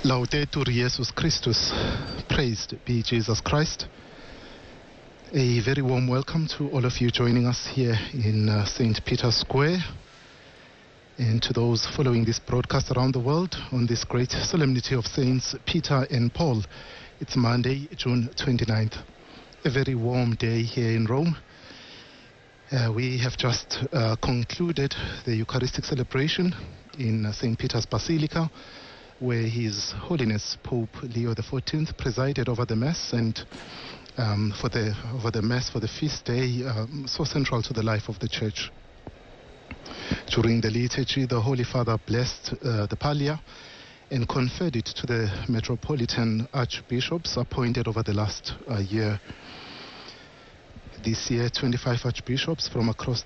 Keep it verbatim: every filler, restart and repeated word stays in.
Laudetur Jesus Christus, praised be Jesus Christ. A very warm welcome to all of you joining us here in uh, Saint Peter's Square, and to those following this broadcast around the world on this great solemnity of Saints Peter and Paul. It's Monday, June twenty-ninth, a very warm day here in Rome. Uh, we have just uh, concluded the Eucharistic celebration in uh, Saint Peter's Basilica, where His Holiness Pope Leo the fourteenth presided over the Mass, and um, for the over the Mass for the feast day, um, so central to the life of the Church. During the liturgy, the Holy Father blessed uh, the pallia and conferred it to the metropolitan archbishops appointed over the last uh, year. This year, twenty-five archbishops from across